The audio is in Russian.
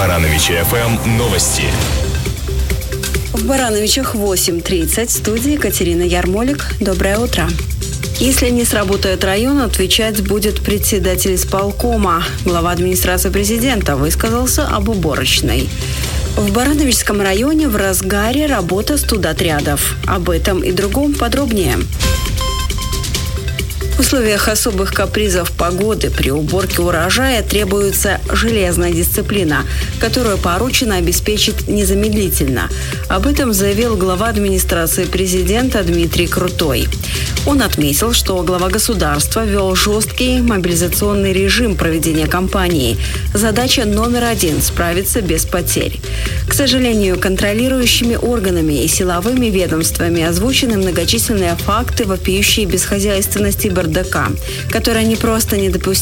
Барановичи ФМ новости. В Барановичах 8:30. В студии Екатерина Ярмолик. Доброе утро. Если не сработает район, отвечать будет председатель исполкома. Глава администрации президента высказался об уборочной. В Барановичском районе в разгаре работа студотрядов. Об этом и другом подробнее. В условиях особых капризов погоды при уборке урожая требуется железная дисциплина, которую поручено обеспечить незамедлительно. Об этом заявил глава администрации президента Дмитрий Крутой. Он отметил, что глава государства ввел жесткий мобилизационный режим проведения кампании. Задача номер один – справиться без потерь. К сожалению, контролирующими органами и силовыми ведомствами озвучены многочисленные факты, вопиющие бесхозяйственности и бардака, которые не просто недопустимы,